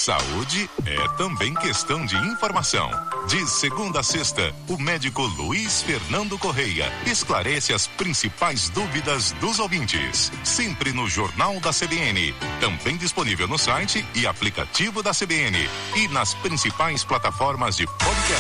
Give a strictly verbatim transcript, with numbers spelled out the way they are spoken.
Saúde é também questão de informação. De segunda a sexta, o médico Luiz Fernando Correia esclarece as principais dúvidas dos ouvintes. Sempre no Jornal da C B N. Também disponível no site e aplicativo da C B N. E nas principais plataformas de podcast.